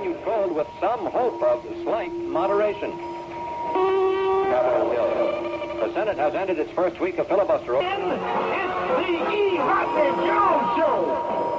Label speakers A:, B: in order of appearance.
A: continued cold with some hope of slight moderation. Capitol Hill. The Senate has ended its first week of filibuster.
B: It's the E. Hartman Jones Show.